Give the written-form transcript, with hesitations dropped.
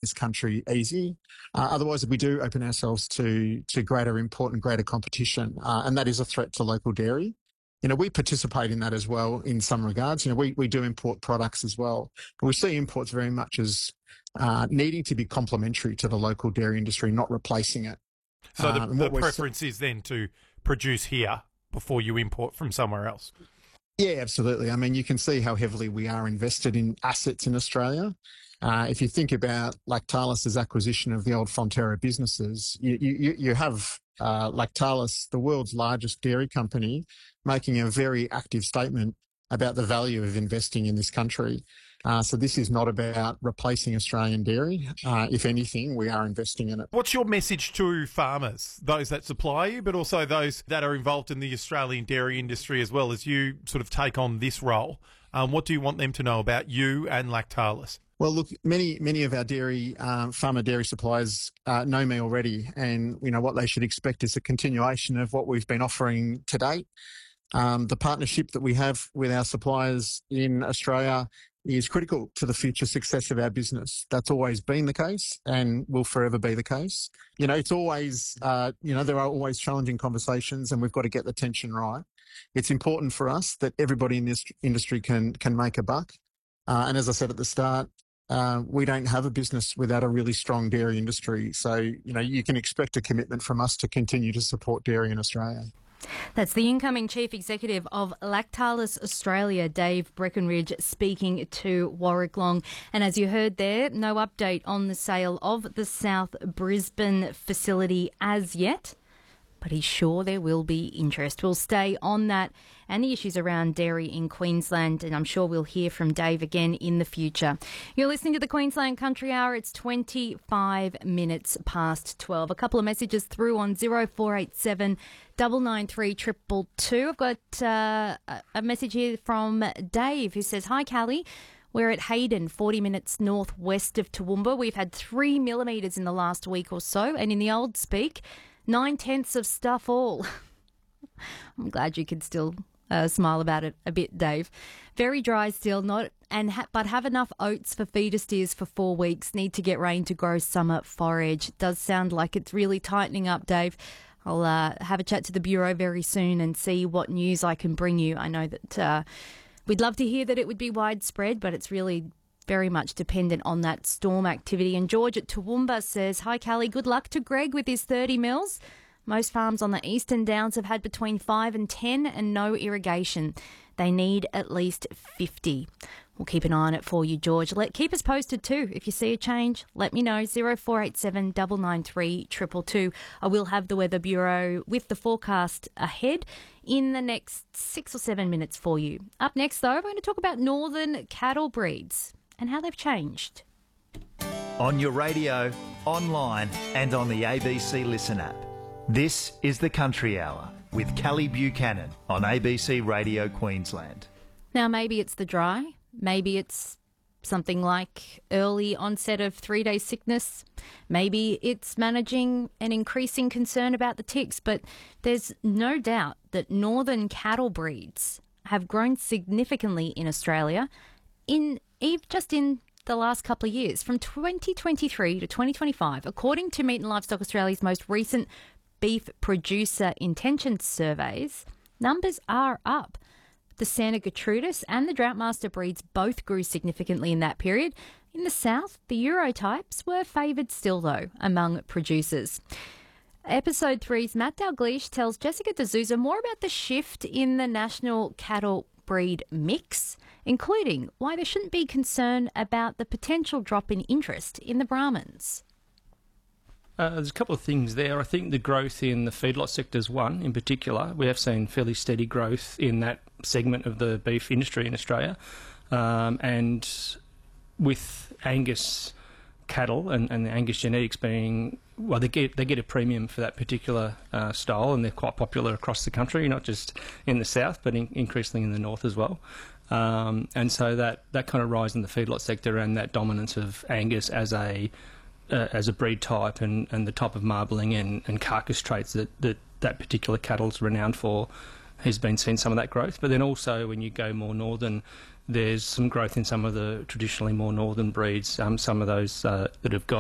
this country easy. Otherwise, we do open ourselves to greater import and greater competition, and that is a threat to local dairy. We participate in that as well in some regards. We do import products as well, but we see imports very much as needing to be complementary to the local dairy industry, not replacing it. So the preference is then to produce here before you import from somewhere else? Yeah, absolutely. I mean, you can see how heavily we are invested in assets in Australia. If you think about Lactalis' acquisition of the old Fonterra businesses, you have Lactalis, the world's largest dairy company, making a very active statement about the value of investing in this country. So this is not about replacing Australian dairy. If anything, we are investing in it. What's your message to farmers, those that supply you, but also those that are involved in the Australian dairy industry as well as you sort of take on this role? What do you want them to know about you and Lactalis? Well, look, many of our farmer dairy suppliers know me already, and what they should expect is a continuation of what we've been offering to date. The partnership that we have with our suppliers in Australia is critical to the future success of our business. That's always been the case and will forever be the case. It's always, there are always challenging conversations, and we've got to get the tension right. It's important for us that everybody in this industry can make a buck. And as I said at the start, we don't have a business without a really strong dairy industry. So, you can expect a commitment from us to continue to support dairy in Australia. That's the incoming Chief Executive of Lactalis Australia, Dave Breckenridge, speaking to Warwick Long. And as you heard there, no update on the sale of the South Brisbane facility as yet, but he's sure there will be interest. We'll stay on that and the issues around dairy in Queensland, and I'm sure we'll hear from Dave again in the future. You're listening to the Queensland Country Hour. It's 25 minutes past 12. A couple of messages through on 0487 993 222. I've got a message here from Dave who says, "Hi, Callie. We're at Hayden, 40 minutes northwest of Toowoomba. We've had 3 millimetres in the last week or so, and in the old speak, 9/10 of stuff all." I'm glad you could still smile about it a bit, Dave. Very dry still, but have enough oats for feeder steers for 4 weeks. Need to get rain to grow summer forage. It does sound like it's really tightening up, Dave. I'll have a chat to the Bureau very soon and see what news I can bring you. I know that we'd love to hear that it would be widespread, but it's really very much dependent on that storm activity. And George at Toowoomba says, "Hi, Callie. Good luck to Greg with his 30 mils. Most farms on the Eastern Downs have had between 5 and 10 and no irrigation. They need at least 50. We'll keep an eye on it for you, George. Keep us posted too. If you see a change, let me know. 0487 993 222. I will have the Weather Bureau with the forecast ahead in the next 6 or 7 minutes for you. Up next, though, we're going to talk about northern cattle breeds and how they've changed. On your radio, online and on the ABC Listen app. This is the Country Hour with Callie Buchanan on ABC Radio Queensland. Now, maybe it's the dry. Maybe it's something like early onset of 3-day sickness. Maybe it's managing an increasing concern about the ticks. But there's no doubt that northern cattle breeds have grown significantly in Australia just in the last couple of years. From 2023 to 2025, according to Meat and Livestock Australia's most recent beef producer intention surveys, numbers are up. The Santa Gertrudis and the Droughtmaster breeds both grew significantly in that period. In the south, the Eurotypes were favoured still, though, among producers. Episode 3's Matt Dalgleish tells Jessica D'Souza more about the shift in the national cattle breed mix, including why there shouldn't be concern about the potential drop in interest in the Brahmans. There's a couple of things there. I think the growth in the feedlot sector is one in particular. We have seen fairly steady growth in that segment of the beef industry in Australia. And with Angus cattle and the Angus genetics being, well, they get a premium for that particular style, and they're quite popular across the country, not just in the south, but increasingly in the north as well. And so that kind of rise in the feedlot sector and that dominance of Angus as a breed type and the type of marbling and carcass traits that particular cattle's renowned for has been seeing some of that growth. But then also when you go more northern, there's some growth in some of the traditionally more northern breeds, some of those that have got